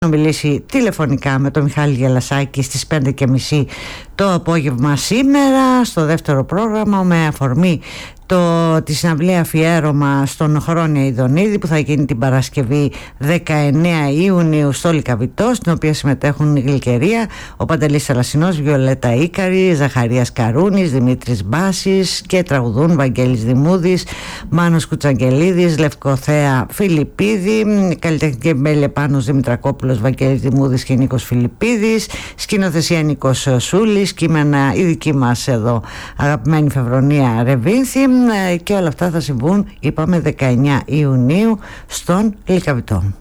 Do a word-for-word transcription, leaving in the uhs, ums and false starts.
να μιλήσει τηλεφωνικά με τον Μιχάλη Γελασάκη στις πέντε και μισή το απόγευμα σήμερα στο δεύτερο πρόγραμμα, με αφορμή το, τη συναυλία αφιέρωμα στον Χρόνια Ιδονίδη που θα γίνει την Παρασκευή δεκαεννέα Ιουνίου στο Λυκαβητό, στην οποία συμμετέχουν η Γλυκερία, ο Παντελής Θαλασσινός, Βιολέτα Ίκαρη, Ζαχαρίας Καρούνης, Δημήτρης Μπάσης και τραγουδούν Βαγγέλης Δημούδης, Μάνος Κουτσαγγελίδης, Λευκοθέα Φιλιππίδη, καλλιτεχνική επιμέλεια Πάνος Δημητρακόπουλος, Βαγγέλης Δημούδης και Νίκος Φιλιππίδης, σκηνοθεσία Νίκος Σούλης, κείμενα η δική μας εδώ αγαπημένη Φεβρονία Ρεβίνθη, και όλα αυτά θα συμβούν, είπαμε, δεκαεννέα Ιουνίου στον Λυκαβητό.